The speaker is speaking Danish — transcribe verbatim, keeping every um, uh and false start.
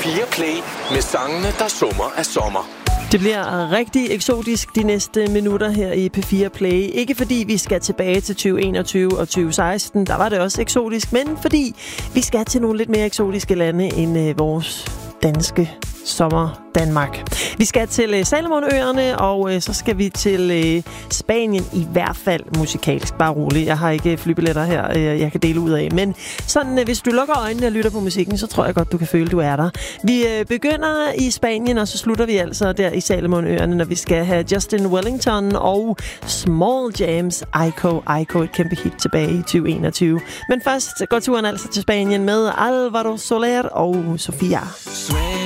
fire Play med sangene, der summer af sommer. Det bliver rigtig eksotisk de næste minutter her i P fire Play. Ikke fordi vi skal tilbage til tyve enogtyve og tyve seksten, der var det også eksotisk, men fordi vi skal til nogle lidt mere eksotiske lande end øh, vores danske sommer Danmark. Vi skal til øh, Salomonøerne, og øh, så skal vi til øh, Spanien, i hvert fald musikalsk. Bare rolig, jeg har ikke flybilletter her, øh, jeg kan dele ud af. Men sådan, øh, hvis du lukker øjnene og lytter på musikken, så tror jeg godt, du kan føle, du er der. Vi øh, begynder i Spanien, og så slutter vi altså der i Salomonøerne, når vi skal have Justin Wellington og Small Jams Aiko Aiko, et kæmpe hit tilbage i tyve enogtyve. Men først går turen altså til Spanien med Alvaro Soler og Sofia. Sueño